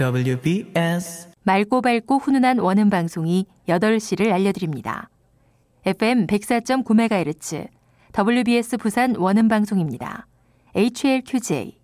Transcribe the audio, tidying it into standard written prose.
WBS 맑고 밝고 훈훈한 원음 방송이 8시를 알려드립니다. FM 104.9MHz WBS 부산 원음 방송입니다. HLQJ